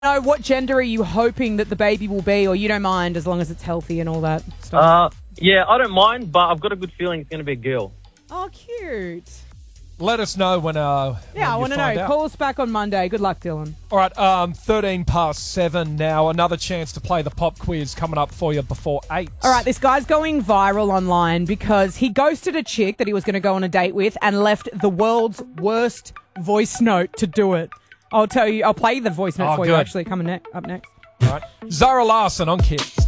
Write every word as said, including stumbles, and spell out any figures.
know, what gender are you hoping that the baby will be, or you don't mind as long as it's healthy and all that stuff? Uh, yeah, I don't mind, but I've got a good feeling it's going to be a girl. Oh, cute. Let us know when uh Yeah, when I you want to know. find out. Call us back on Monday. Good luck, Dylan. All right, um, thirteen past seven now. Another chance to play the pop quiz coming up for you before eight. All right, this guy's going viral online because he ghosted a chick that he was going to go on a date with and left the world's worst voice note to do it. I'll tell you, I'll play the voice note Oh, for you good. actually coming ne- up next. All right. Zara Larson on Kids.